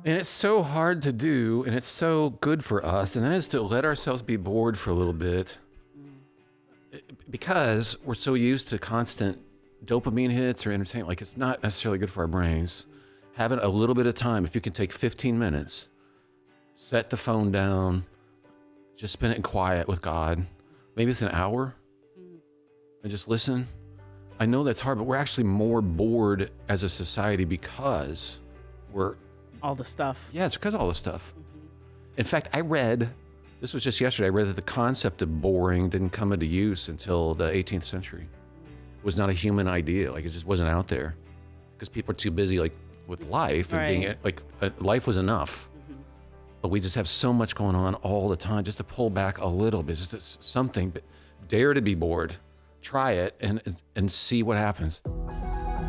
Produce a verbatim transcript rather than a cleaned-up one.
And it's so hard to do, and it's so good for us, and that is to let ourselves be bored for a little bit because we're so used to constant dopamine hits or entertainment. Like, it's not necessarily good for our brains. Having a little bit of time, if you can take fifteen minutes, set the phone down, just spend it in quiet with God. Maybe it's an hour, and just listen. I know that's hard, but we're actually more bored as a society because we're All the stuff. Yeah, it's because of all this stuff. In fact, I read, this was just yesterday, I read that the concept of boring didn't come into use until the eighteenth century. It was not a human idea. Like, it just wasn't out there because people are too busy, like, with life and Right. being, like, uh, life was enough. But we just have so much going on all the time. Just to pull back a little bit, just something, but dare to be bored. Try it and and see what happens.